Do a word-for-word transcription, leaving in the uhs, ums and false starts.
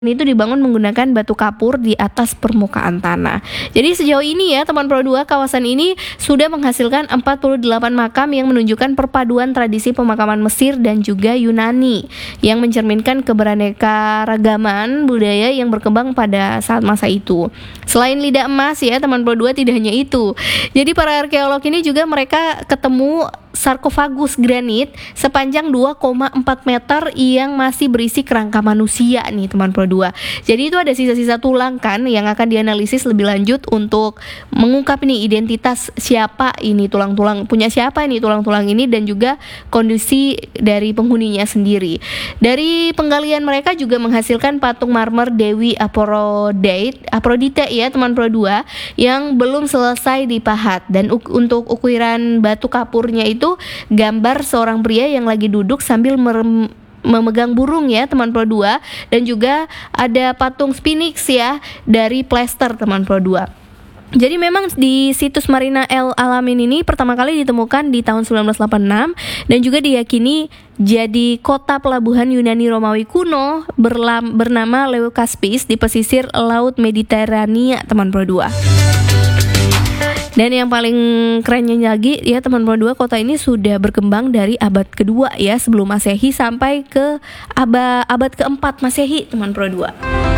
Ini tuh dibangun menggunakan batu kapur di atas permukaan tanah. Jadi sejauh ini ya teman Pro dua, kawasan ini sudah menghasilkan empat puluh delapan makam yang menunjukkan perpaduan tradisi pemakaman Mesir dan juga Yunani yang mencerminkan keberaneka-ragaman budaya yang berkembang pada saat masa itu. Selain lidah emas ya teman Pro dua, tidak hanya itu. Jadi para arkeolog ini juga mereka ketemu sarkofagus granit sepanjang dua koma empat meter yang masih berisi kerangka manusia nih teman Pro dua. Jadi itu ada sisa-sisa tulang kan yang akan dianalisis lebih lanjut untuk mengungkap nih identitas siapa ini tulang-tulang, punya siapa ini tulang-tulang ini, dan juga kondisi dari penghuninya sendiri. Dari penggalian mereka juga menghasilkan patung marmer Dewi Aphrodite, Aphrodite ya teman Pro dua, yang belum selesai dipahat, dan u- untuk ukuran batu kapurnya itu itu gambar seorang pria yang lagi duduk sambil merem, memegang burung ya teman Pro dua, dan juga ada patung Sphinx ya dari plester teman Pro dua. Jadi memang di situs Marina El Alamein ini pertama kali ditemukan di tahun sembilan belas delapan puluh enam dan juga diyakini jadi kota pelabuhan Yunani Romawi kuno berlam, bernama Leucaspis di pesisir Laut Mediterania teman Pro dua. Dan yang paling kerennya lagi ya teman Pro dua, kota ini sudah berkembang dari abad kedua ya sebelum Masehi sampai ke abad abad keempat Masehi teman Pro dua.